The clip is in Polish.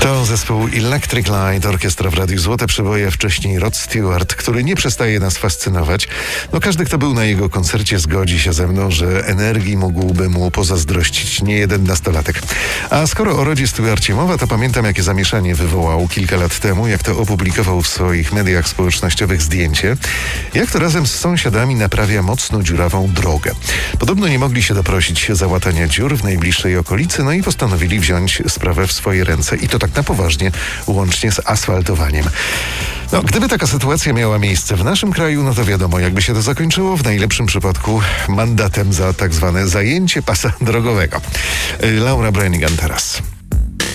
To zespół Electric Light, orkiestra w Radiu Złote Przeboje, wcześniej Rod Stewart, który nie przestaje nas fascynować. Każdy, kto był na jego koncercie, zgodzi się ze mną, że energii mógłby mu pozazdrościć niejeden nastolatek. A skoro o Rodzie Stewarcie mowa, to pamiętam, jakie zamieszanie wywołał kilka lat temu, jak to opublikował w swoich mediach społecznościowych zdjęcie, jak to razem z sąsiadami naprawia mocno dziurawą drogę. Podobno nie mogli się doprosić załatania dziur w najbliższej okolicy, i postanowili wziąć sprawę w swoje ręce i to tak na poważnie, łącznie z asfaltowaniem. Gdyby taka sytuacja miała miejsce w naszym kraju, to wiadomo, jakby się to zakończyło, w najlepszym przypadku mandatem za tak zwane zajęcie pasa drogowego. Laura Branigan teraz.